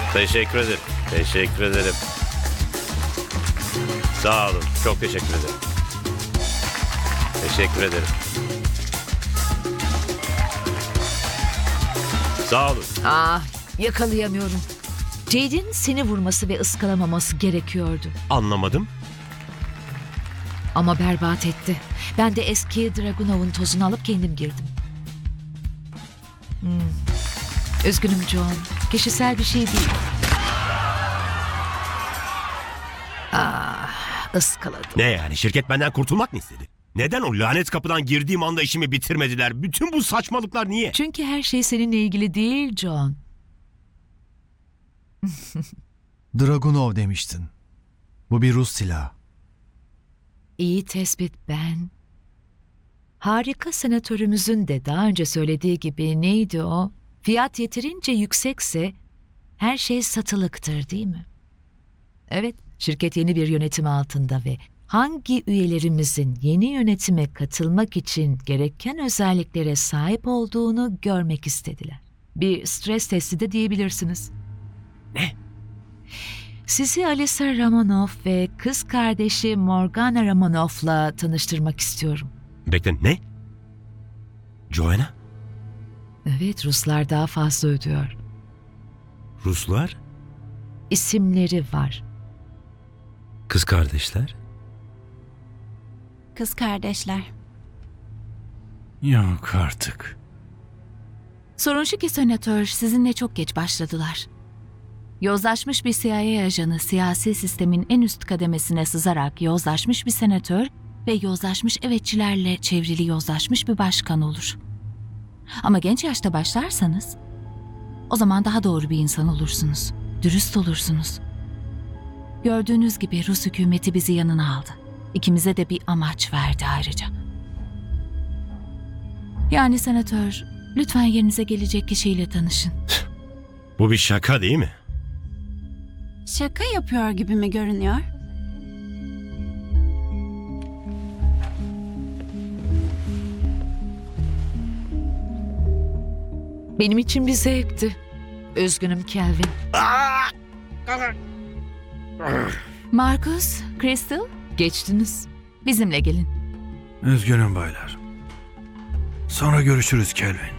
Teşekkür ederim. Teşekkür ederim. Sağ olun. Çok teşekkür ederim. Teşekkür ederim. Sağ olun. Yakalayamıyorum. Jade'in seni vurması ve ıskalamaması gerekiyordu. Anlamadım. Ama berbat etti. Ben de eski Dragunov'un tozunu alıp kendim girdim. Üzgünüm John. Kişisel bir şey değil. Iskaladım. Ne yani? Şirket benden kurtulmak mı istedi? Neden o lanet kapıdan girdiğim anda işimi bitirmediler? Bütün bu saçmalıklar niye? Çünkü her şey seninle ilgili değil John. Dragunov demiştin. Bu bir Rus silahı. İyi tespit Ben. Harika senatörümüzün de daha önce söylediği gibi neydi o? Fiyat yeterince yüksekse her şey satılıktır değil mi? Evet, şirket yeni bir yönetim altında ve hangi üyelerimizin yeni yönetime katılmak için gereken özelliklere sahip olduğunu görmek istediler. Bir stres testi de diyebilirsiniz. Ne? Sizi Alisa Romanov ve kız kardeşi Morgana Romanov'la tanıştırmak istiyorum. Bekle, ne? Joanna? Evet, Ruslar daha fazla ödüyor. Ruslar? İsimleri var. Kız kardeşler? Kız kardeşler. Yok artık. Sorun şu ki senatör, sizinle çok geç başladılar. Yozlaşmış bir CIA ajanı siyasi sistemin en üst kademesine sızarak yozlaşmış bir senatör ve yozlaşmış evetçilerle çevrili yozlaşmış bir başkan olur. Ama genç yaşta başlarsanız o zaman daha doğru bir insan olursunuz. Dürüst olursunuz. Gördüğünüz gibi Rus hükümeti bizi yanına aldı. İkimize de bir amaç verdi ayrıca. Yani senatör, lütfen yerinize gelecek kişiyle tanışın. Bu bir şaka değil mi? Şaka yapıyor gibi mi görünüyor? Benim için bir zevkti. Üzgünüm Kelvin. Marcus, Crystal, Geçtiniz. bizimle gelin. Üzgünüm baylar. Sonra görüşürüz Kelvin.